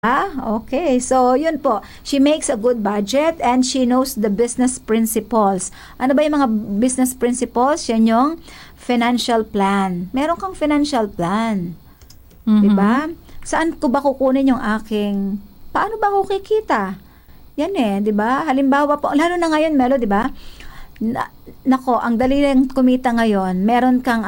Okay, so yun po. She makes a good budget and she knows the business principles. Ano ba yung mga business principles? Yan yung financial plan. Meron kang financial plan. Diba? Saan ko ba kukunin yung aking, paano ba ako kikita? Yan diba? Halimbawa po, lalo na ngayon, Melo, diba? Nako, ang dali lang kumita ngayon. Meron kang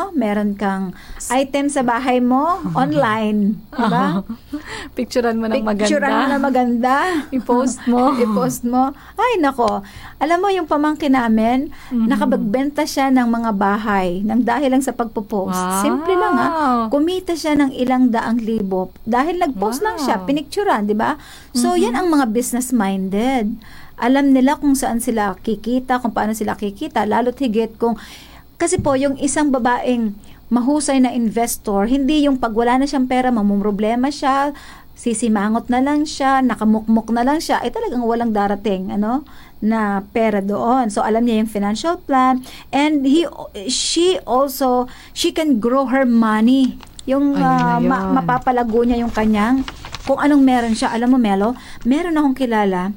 item sa bahay mo, online. Diba? Picturean mo ng maganda. Picturean mo na maganda. I-post mo. I-post mo. Ay, nako. Alam mo, yung pamangkin namin, nakabagbenta siya ng mga bahay nang dahil lang sa pagpo-post. Wow. Simple lang kumita siya ng ilang daang libo dahil nag-post lang siya, pinicturean, di ba? So, yan ang mga business-minded. Alam nila kung saan sila kikita, kung paano sila kikita, lalo't higit kasi po, yung isang babaeng mahusay na investor, hindi yung pag wala na siyang pera, mamumroblema siya, sisimangot na lang siya, nakamukmuk na lang siya, talagang walang darating, na pera doon. So, alam niya yung financial plan, and she can grow her money. Yung mapapalago niya yung kanyang, kung anong meron siya. Alam mo, Melo, meron akong kilala,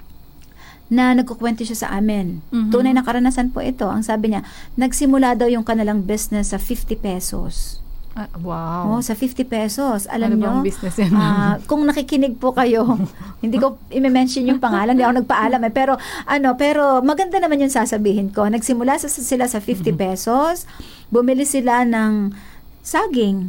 na nagkukwento siya sa amin. Tunay na karanasan po ito. Ang sabi niya, nagsimula daw yung kanilang business sa 50 pesos. Wow. Sa 50 pesos. Alam ano nyo, business yan? kung nakikinig po kayo, hindi ko i-mention yung pangalan, hindi ako nagpaalam pero maganda naman yung sasabihin ko. Nagsimula sila sa 50 pesos, bumili sila ng saging.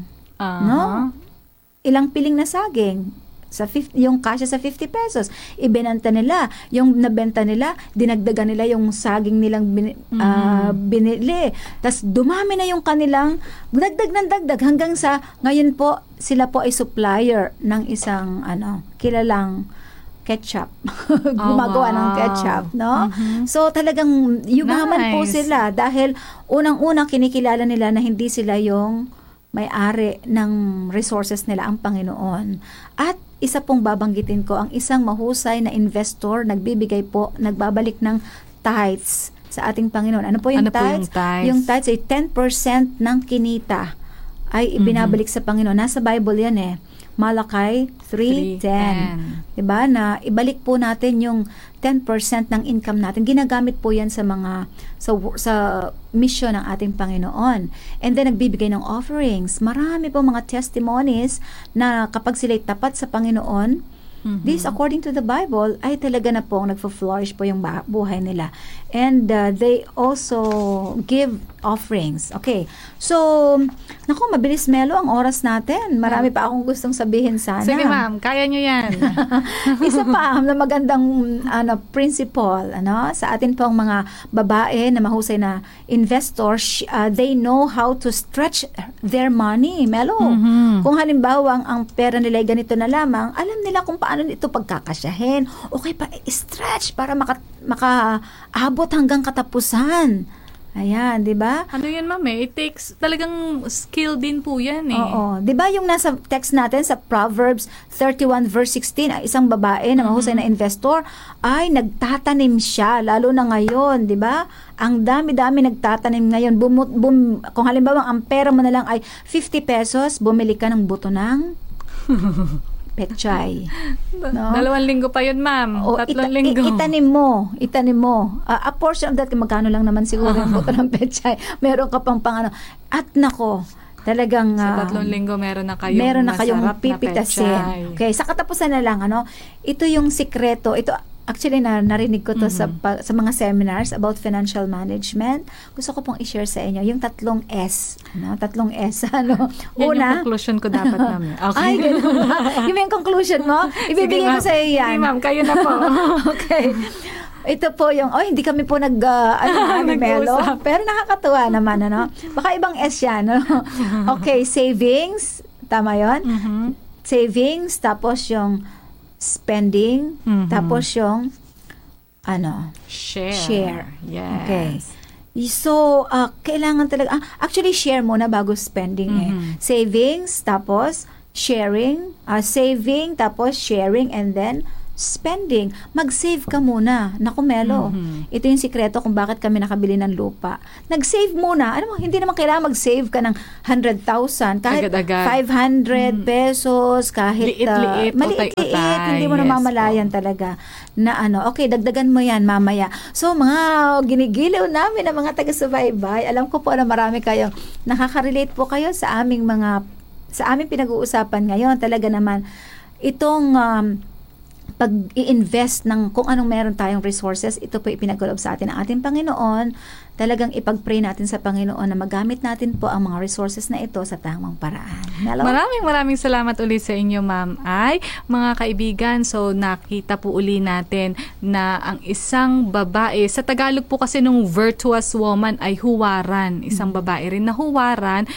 Ilang piling na saging. Yung kasya sa 50 pesos, ibenta nila. Yung nabenta nila, dinagdagan nila yung saging nilang binili. Tapos dumami na yung kanilang dagdag ng dagdag hanggang sa ngayon po, sila po ay supplier ng isang kilalang ketchup. Gumagawa ng ketchup, no? So talagang yumaman po sila dahil unang-unang kinikilala nila na hindi sila yung may-ari ng resources nila, ang Panginoon. At isa pong babanggitin ko, ang isang mahusay na investor, nagbabalik ng tithes sa ating Panginoon. Ano po yung tithes? Yung tithes ay 10% ng kinita ay ibinabalik sa Panginoon. Nasa Bible yan Malakay 3:10. Diba? Na ibalik po natin yung 10% ng income natin. Ginagamit po yan sa mission ng ating Panginoon. And then nagbibigay ng offerings. Marami po mga testimonies na kapag sila'y tapat sa Panginoon, this according to the Bible, ay talaga na pong nagfo-flourish po yung buhay nila. And they also give offerings. Okay. So, mabilis, Melo, ang oras natin. Marami pa akong gustong sabihin sana. Sige, ma'am. Kaya nyo yan. Isa pa na magandang principle sa atin pong mga babae na mahusay na investors, they know how to stretch their money, Melo. Kung halimbawa ang pera nila ay ganito na lamang, alam nila kung paano ito pagkakasyahin. Okay pa, stretch para makaabot hanggang katapusan. Ayan, di ba? Ano yan, ma'am? It takes talagang skill din po yan Oo. Di ba yung nasa text natin sa Proverbs 31 verse 16, isang babae na mahusay na investor ay nagtatanim siya, lalo na ngayon, di ba? Ang dami-dami nagtatanim ngayon. Kung halimbawa ang pera mo na lang ay 50 pesos, bumili ka ng buto ng pechay. No? 2 linggo pa yun, ma'am. 3 linggo. Itanim mo. A portion of that, magkano lang naman siguro yung buto ng pechay. Meron ka pang At nako, talagang sa 3 linggo meron na kayong pipitasin. Okay, sa katapusan na lang, ito yung sikreto. Ito, actually, narinig ko to sa mga seminars about financial management. Gusto ko pong i-share sa inyo yung 3 S. 3 S. Yan yung conclusion ko dapat, ma'am. Okay. Ay, ganun ba? Yung conclusion mo? Ibibigay ko sa iyo yan. Sige, ma'am. Kayo na po. Okay. Ito po yung, hindi kami po Melo. Pero nakakatuwa naman, Baka ibang S yan, Okay, savings. Tama yun? Savings, tapos yung spending, tapos yung share. Yes. Okay. So, kailangan talaga, actually share muna bago spending Savings, tapos sharing, saving, tapos sharing, and then spending, mag-save ka muna. Naku, Melo, ito yung sikreto kung bakit kami nakabili ng lupa. Nag-save muna. Ano mo, hindi naman kailangan mag-save ka ng 100,000. Kahit Agad-agad. 500 pesos, kahit Liit-liit, maliit-liit, utay-utay. hindi mo na Yes, mamalayan talaga na okay, dagdagan mo yan mamaya. So, mga ginigiliw namin ng mga taga-subaybay, alam ko po na marami kayong nakaka-relate po kayo sa aming pinag-uusapan ngayon. Talaga naman, itong pag-i-invest ng kung anong meron tayong resources, ito po ipinagkaloob sa atin ng ating Panginoon. Talagang ipag-pray natin sa Panginoon na magamit natin po ang mga resources na ito sa tamang paraan. Hello? Maraming salamat ulit sa inyo, Ma'am Ay. Mga kaibigan, so nakita po uli natin na ang isang babae, sa Tagalog po kasi nung virtuous woman ay huwaran. Isang babae rin na huwaran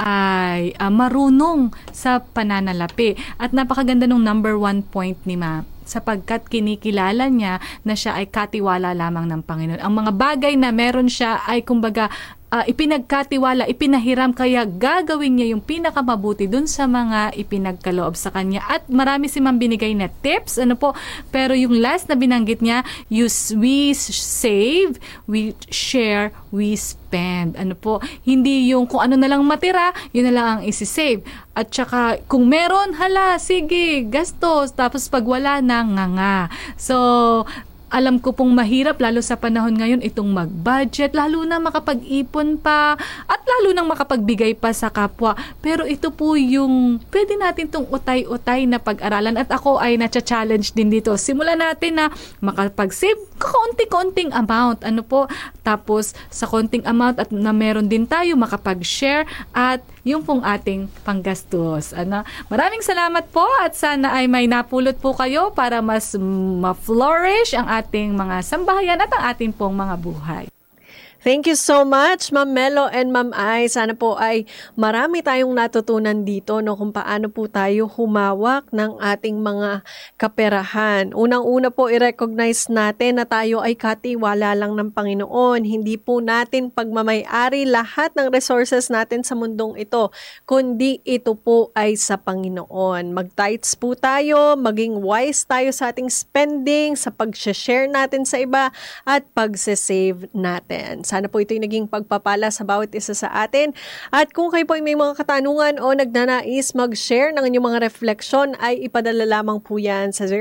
ay marunong sa pananalapi. At napakaganda nung number 1 point ni Ma'am, sapagkat kinikilala niya na siya ay katiwala lamang ng Panginoon. Ang mga bagay na meron siya ay kumbaga ipinagkatiwala, ipinahiram, kaya gagawin niya yung pinakamabuti dun sa mga ipinagkaloob sa kanya. At marami si Ma'am binigay na tips, pero yung last na binanggit niya, we save, we share, we spend. Hindi yung kung ano na lang matira, yun na lang ang isi-save. At saka, kung meron, sige, gastos. Tapos pag wala na, nga. So, alam ko pong mahirap, lalo sa panahon ngayon, itong mag-budget, lalo na makapag-ipon pa, at lalo nang makapagbigay pa sa kapwa. Pero ito po yung pwede natin itong utay-utay na pag-aralan. At ako ay na-challenge din dito. Simulan natin na makapag-save kaunti-konting amount. Tapos sa konting amount at na meron din tayo, makapag-share at yung pong ating panggastos. Maraming salamat po at sana ay may napulot po kayo para mas ma-flourish ang ating mga sambahayan at ang ating pong mga buhay. Thank you so much, Ma'am Melo and Ma'am Ay. Sana po ay marami tayong natutunan dito kung paano po tayo humawak ng ating mga kaperahan. Unang-una po, i-recognize natin na tayo ay katiwala lang ng Panginoon. Hindi po natin pagmamay-ari lahat ng resources natin sa mundong ito, kundi ito po ay sa Panginoon. Mag-tithes po tayo, maging wise tayo sa ating spending, sa pag-share natin sa iba, at pag-save natin. Sana po ito'y naging pagpapala sa bawat isa sa atin. At kung kayo po ay may mga katanungan o nagnanais mag-share ng inyong mga refleksyon, ay ipadala lamang po yan sa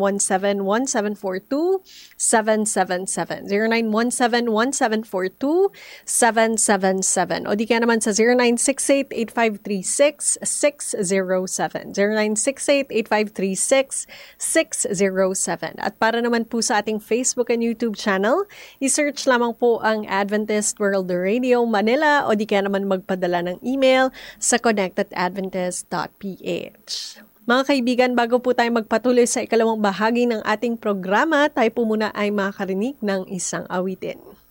0917-1742-777. 0917-1742-777. O di kaya naman sa 0968-8536-607. 0968-8536-607. At para naman po sa ating Facebook and YouTube channel, i-search lamang po ang Adventist World Radio Manila o di kaya naman magpadala ng email sa connectedadventist.ph. Mga kaibigan, bago po tayo magpatuloy sa ikalawang bahagi ng ating programa, tayo po muna ay makakarinig ng isang awitin.